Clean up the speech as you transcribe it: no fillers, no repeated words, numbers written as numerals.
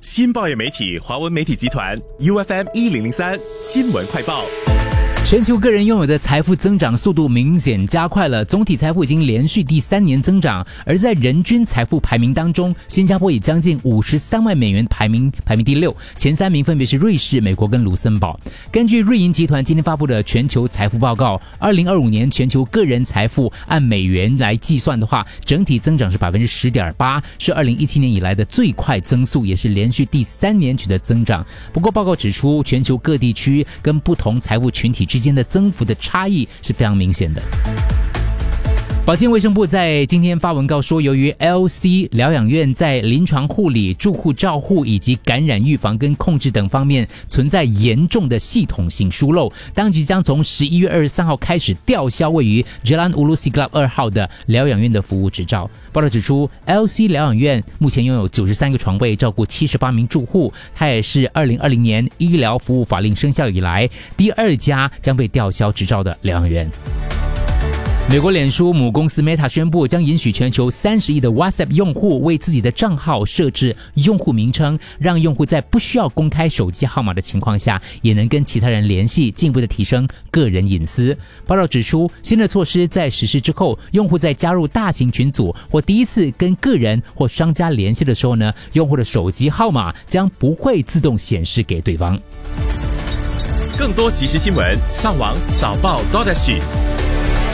新报业媒体华文媒体集团 UFM 1003新闻快报。 全球个人拥有的财富增长速度明显加快了，总体财富已经连续第3年增长。而在人均财富排名当中，新加坡以将近53万美元排名第6，前3名分别是瑞士、美国跟卢森堡。根据瑞银集团今天发布的全球财富报告，2025年全球个人财富按美元来计算的话，整体增长是 10.8%， 是2017年以来的最快增速，也是连续第3年取得增长。不过报告指出，全球各地区跟不同财富群体之间的增幅的差异是非常明显的。保健卫生部在今天发文告说，由于 LC 疗养院在临床护理、住户照护以及感染预防跟控制等方面存在严重的系统性疏漏，当局将从11月23号开始吊销位于 Jalan Ulu Siglap 2号的疗养院的服务执照。报道指出， LC 疗养院目前拥有93个床位，照顾78名住户，它也是2020年医疗服务法令生效以来第2家将被吊销执照的疗养院。美国脸书母公司 Meta 宣布，将允许全球30亿的 WhatsApp 用户为自己的账号设置用户名称，让用户在不需要公开手机号码的情况下，也能跟其他人联系，进一步的提升个人隐私。报道指出，新的措施在实施之后，用户在加入大型群组或第一次跟个人或商家联系的时候呢，用户的手机号码将不会自动显示给对方。 更多即时新闻，上网早报 .SG。